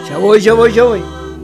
Ya voy, ya voy, ya voy.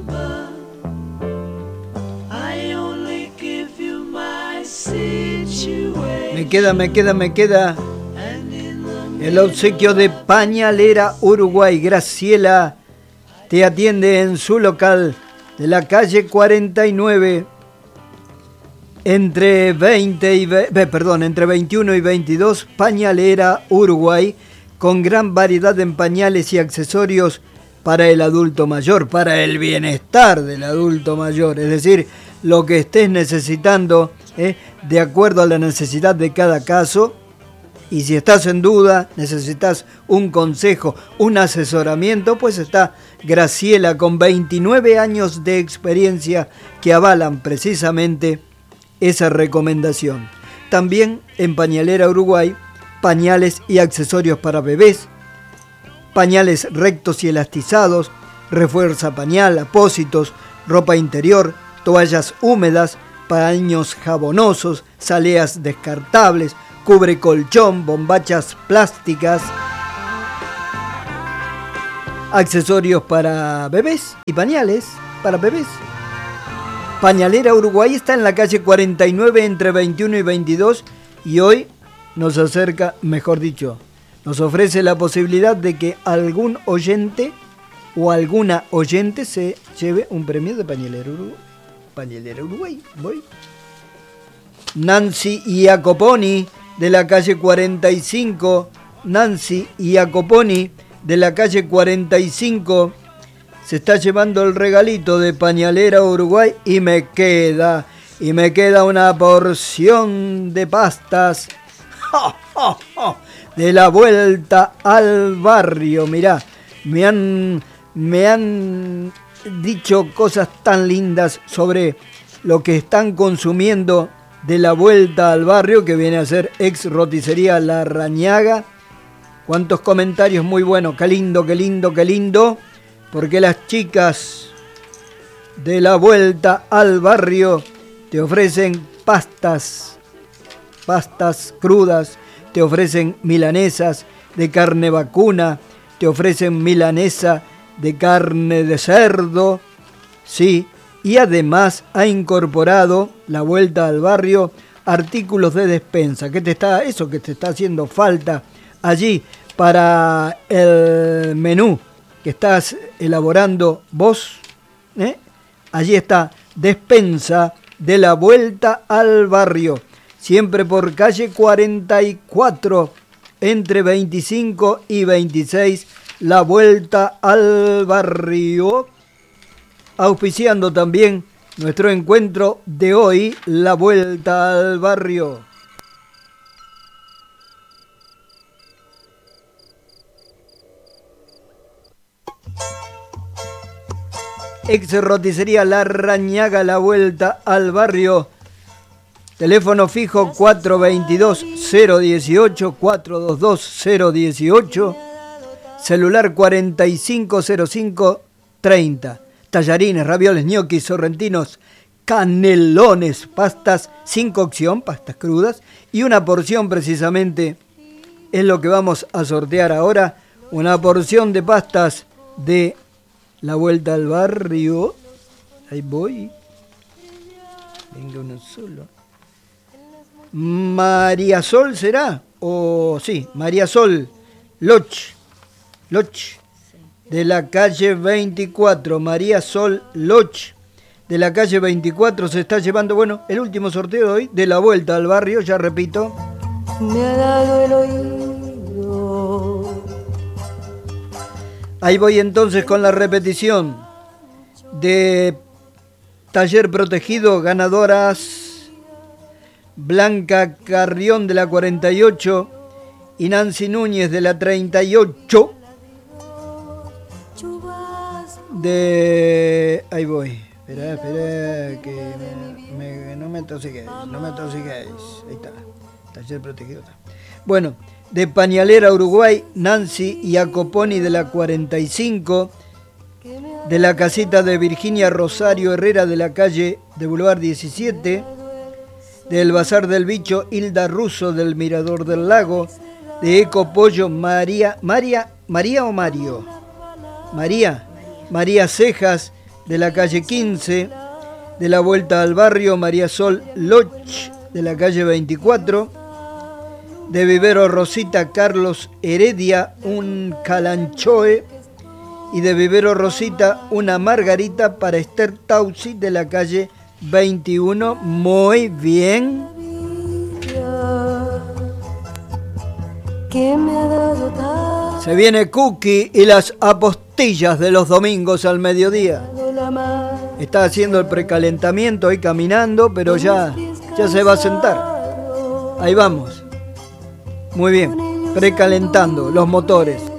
Me queda el obsequio de Pañalera Uruguay. Graciela te atiende en su local de la calle 49 entre 21 y 22. Pañalera Uruguay, con gran variedad en pañales y accesorios para el adulto mayor, para el bienestar del adulto mayor, es decir, lo que estés necesitando, de acuerdo a la necesidad de cada caso. Y si estás en duda, necesitas un consejo, un asesoramiento, pues está Graciela con 29 años de experiencia que avalan precisamente esa recomendación. También en Pañalera Uruguay, pañales y accesorios para bebés, pañales rectos y elastizados, refuerza pañal, apósitos, ropa interior, toallas húmedas, paños jabonosos, saleas descartables, cubre colchón, bombachas plásticas, accesorios para bebés y pañales para bebés. Pañalera Uruguay está en la calle 49 entre 21 y 22 y hoy nos acerca, mejor dicho, nos ofrece la posibilidad de que algún oyente o alguna oyente se lleve un premio de Pañalera Uruguay. Pañalera Uruguay, voy. Nancy Iacoponi de la calle 45, Nancy Iacoponi de la calle 45 se está llevando el regalito de Pañalera Uruguay y me queda una porción de pastas de la vuelta al barrio. Mirá, me han dicho cosas tan lindas sobre lo que están consumiendo de la vuelta al barrio, que viene a ser ex roticería La Rañaga. Cuántos comentarios muy buenos, qué lindo, qué lindo, qué lindo, porque las chicas de la vuelta al barrio te ofrecen pastas crudas, te ofrecen milanesas de carne vacuna, te ofrecen milanesa de carne de cerdo, sí, y además ha incorporado la vuelta al barrio artículos de despensa. Eso que te está haciendo falta allí para el menú que estás elaborando vos, allí está, despensa de la vuelta al barrio, siempre por calle 44, entre 25 y 26, la vuelta al barrio. Auspiciando también nuestro encuentro de hoy, la vuelta al barrio. Ex roticería La Rañaga, la vuelta al barrio. Teléfono fijo 422-018, 422-018. Celular 450530. Tallarines, ravioles, ñoquis, sorrentinos, canelones, pastas sin cocción, pastas crudas. Y una porción precisamente es lo que vamos a sortear ahora. Una porción de pastas de la vuelta al barrio. Ahí voy. Venga uno solo. María Sol será. O sí, María Sol Loch. De la calle 24, María Sol Loch, de la calle 24, se está llevando, el último sorteo de hoy, de la vuelta al barrio, ya repito. Me ha dado el oído. Ahí voy entonces con la repetición de Taller Protegido, ganadoras Blanca Carrión de la 48 y Nancy Núñez de la 38. Ahí voy. Espera, que no me tosiguéis. Ahí está. Taller Protegido. Bueno, de Pañalera Uruguay, Nancy Iacoponi de la 45, de la casita de Virginia Rosario Herrera de la calle de Boulevard 17, del Bazar del Bicho, Hilda Russo del Mirador del Lago, de Eco Pollo, María o Mario. María María Cejas, de la calle 15, de la Vuelta al Barrio, María Sol Loch, de la calle 24, de Vivero Rosita, Carlos Heredia, un calanchoe, y de Vivero Rosita, una margarita para Esther Tausi, de la calle 21. Muy bien. Se viene Cookie y las apostillas de los domingos al mediodía. Está haciendo el precalentamiento ahí caminando, pero ya se va a sentar. Ahí vamos. Muy bien, precalentando los motores.